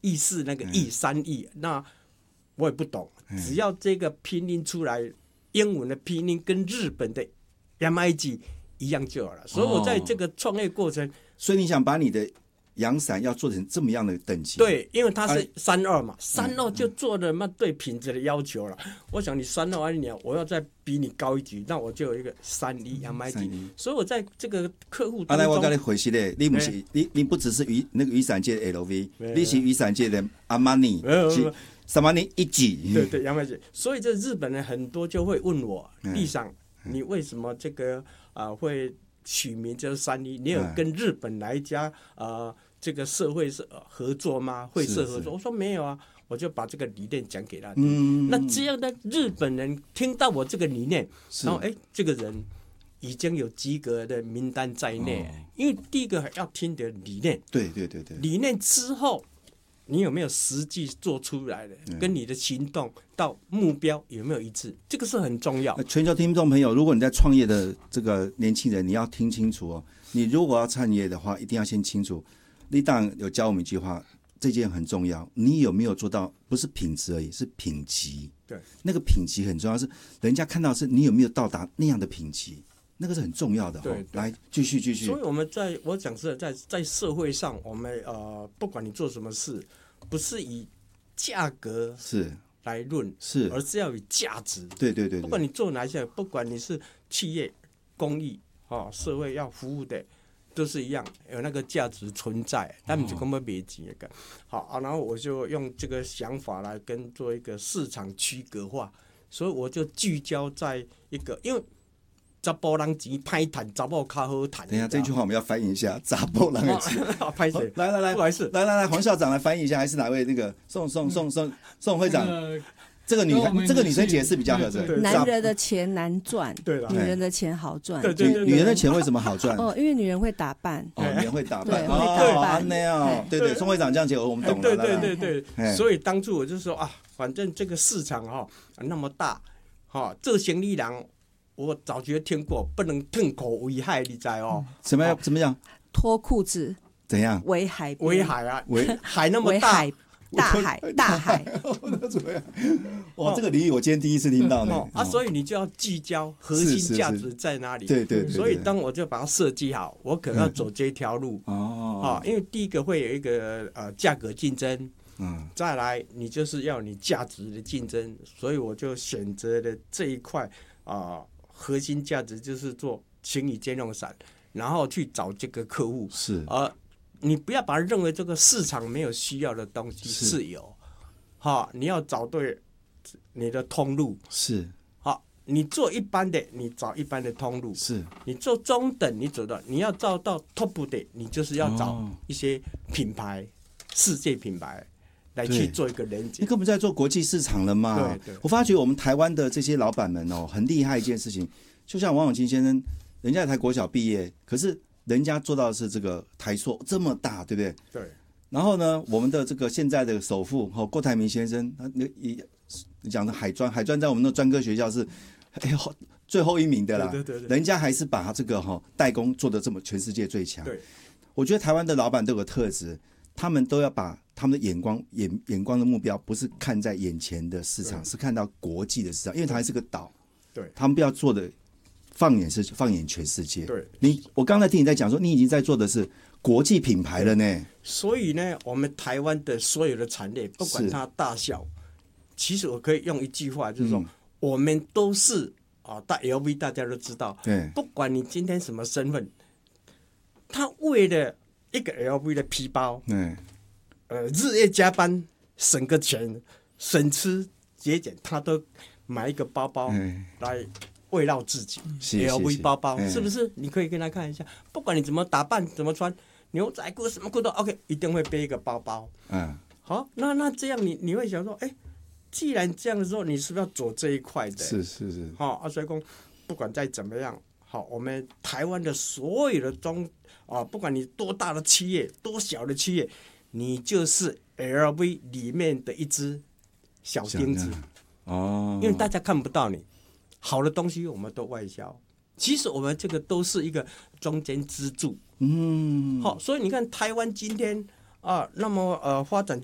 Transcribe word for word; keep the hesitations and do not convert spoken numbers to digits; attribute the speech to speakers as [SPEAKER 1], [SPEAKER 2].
[SPEAKER 1] 意识那个亿三亿，那我也不懂，只要这个拼音出来，英文的拼音跟日本的 M I G 一样就好了。所以我在这个创业过程，
[SPEAKER 2] 所以你想把你的阳伞要做成这么样的等级？
[SPEAKER 1] 对，因为它是三二嘛，三二就做的嘛对品质的要求了。我想你三二二年，我要再比你高一级，那我就有一个三一 M I G。所以我在这个客户当中，
[SPEAKER 2] 啊，来我跟你回息嘞，你不是、欸、你你不只是雨那个雨伞界的 L V， 你是雨伞界的阿玛尼，是什么尼一级？
[SPEAKER 1] 对对，阿玛尼。所以这日本人很多就会问我，立上，你为什么这个啊、呃、会取名就是三一？你有跟日本哪一家啊？呃这个社会是合作吗？会社合作？我说没有啊，我就把这个理念讲给他听。嗯、那这样的日本人听到我这个理念，然后哎，这个人已经有及格的名单在内。哦、因为第一个要听的理念，
[SPEAKER 2] 对对对对，
[SPEAKER 1] 理念之后你有没有实际做出来的，嗯、跟你的行动到目标有没有一致，这个是很重要。
[SPEAKER 2] 全球听众朋友，如果你在创业的这个年轻人，你要听清楚哦。你如果要创业的话，一定要先清楚。立党有教我们一句话，这件很重要。你有没有做到？不是品质而已，是品级。
[SPEAKER 1] 对，
[SPEAKER 2] 那个品级很重要，是人家看到是你有没有到达那样的品级，那个是很重要的。
[SPEAKER 1] 对，
[SPEAKER 2] 来继续继续。
[SPEAKER 1] 所以我们在我讲是在在社会上，我们呃，不管你做什么事，不是以价格
[SPEAKER 2] 是
[SPEAKER 1] 来论，
[SPEAKER 2] 是，
[SPEAKER 1] 而是要以价值。
[SPEAKER 2] 对对 对, 对，
[SPEAKER 1] 不管你做哪一些，不管你是企业、公益、哦，社会要服务的。都是一样，有那个价值存在，但不是根本没钱的。好啊，然后我就用这个想法来跟做一个市场区隔化，所以我就聚焦在一个，因为查甫人钱歹赚，查某较好赚。
[SPEAKER 2] 等一下，这句话我们要翻译一下，查甫人的钱。
[SPEAKER 1] 好，拍谁？
[SPEAKER 2] 来来来，
[SPEAKER 1] 不好意思，
[SPEAKER 2] 来来来，黄校长来翻译一下，还是哪位那个宋宋宋宋宋会长？呃这个女这个女生解释比较合适。
[SPEAKER 3] 男人的钱难赚，
[SPEAKER 1] 对了，
[SPEAKER 3] 女人的钱好赚。
[SPEAKER 1] 对对对，
[SPEAKER 2] 女人的钱为什么好赚？
[SPEAKER 3] 哦，因为女人会打扮。
[SPEAKER 2] 哦，女人会打扮。
[SPEAKER 3] 对，会打扮。
[SPEAKER 2] 那样，对对，宋会长这样解，我们懂了。
[SPEAKER 1] 对对对对，所以当初我就说啊，反正这个市场哈那么大，哈，这生意人我早就听过，不能吞口为海，你知哦？
[SPEAKER 2] 什么样？怎么样？
[SPEAKER 3] 脱裤子。
[SPEAKER 2] 怎样？
[SPEAKER 3] 围海。
[SPEAKER 1] 围海啊，
[SPEAKER 2] 围
[SPEAKER 1] 海那么大。
[SPEAKER 3] 大海，大海，
[SPEAKER 2] 那怎么样？哇，这个俚语我今天第一次听到呢。
[SPEAKER 1] 哦啊，所以你就要聚焦核心价值在哪里？
[SPEAKER 2] 对对对。
[SPEAKER 1] 所以当我就把它设计好，我可能要走这条路哦。啊，因为第一个会有一个呃价格竞争，嗯，再来你就是要你价值的竞争，所以我就选择了这一块啊，核心价值就是做情侣兼用伞，然后去找这个客户
[SPEAKER 2] 是
[SPEAKER 1] 而。你不要把它认为这个市场没有需要的东西是有，哈，你要找对你的通路
[SPEAKER 2] 是，
[SPEAKER 1] 好，你做一般的，你找一般的通路
[SPEAKER 2] 是，
[SPEAKER 1] 你做中等，你走到你要找到 top 的，你就是要找一些品牌、哦、世界品牌来去做一个连接。
[SPEAKER 2] 你根本在做国际市场了嘛？
[SPEAKER 1] 对对。
[SPEAKER 2] 我发觉我们台湾的这些老板们哦，很厉害一件事情，就像王永庆先生，人家才国小毕业，可是。人家做到的是这个台塑这么大，对不对？
[SPEAKER 1] 对。
[SPEAKER 2] 然后呢，我们的这个现在的首富哦，郭台铭先生，他你你讲的海专，海专在我们的专科学校是哎最后一名的啦。
[SPEAKER 1] 对对 对, 对。
[SPEAKER 2] 人家还是把他这个哈、哦、代工做得这么全世界最强。
[SPEAKER 1] 对。
[SPEAKER 2] 我觉得台湾的老板都有个特质，他们都要把他们的眼光眼眼光的目标不是看在眼前的市场，是看到国际的市场，因为它还是个岛。
[SPEAKER 1] 对。他
[SPEAKER 2] 们不要做的。放眼是放眼全世界。
[SPEAKER 1] 对，
[SPEAKER 2] 你我刚才听你在讲说，你已经在做的是国际品牌了呢。
[SPEAKER 1] 所以呢，我们台湾的所有的产业，不管它大小，其实我可以用一句话，就是说，嗯、我们都是啊，大 L V 大家都知道，
[SPEAKER 2] 对，
[SPEAKER 1] 不管你今天什么身份，他为了一个 L V 的皮包，
[SPEAKER 2] 对，
[SPEAKER 1] 呃，日夜加班省个钱，省吃节俭，他都买一个包包来。慰劳自己 ，L V 包包是不是？你可以跟他看一下，不管你怎么打扮、怎么穿，牛仔裤什么裤都 OK， 一定会背一个包包。
[SPEAKER 2] 嗯，
[SPEAKER 1] 好，那那这样你你会想说，哎，既然这样的时候，你是不是要走这一块的？
[SPEAKER 2] 是是是。
[SPEAKER 1] 好、哦，啊，所以说不管再怎么样，好，我们台湾的所有的中啊，不管你多大的企业、多小的企业，你就是 L V 里面的一只小钉子
[SPEAKER 2] 哦，
[SPEAKER 1] 因为大家看不到你。好的东西我们都外销，其实我们这个都是一个中间支柱。
[SPEAKER 2] 嗯，
[SPEAKER 1] 好，所以你看台湾今天啊，那么呃发展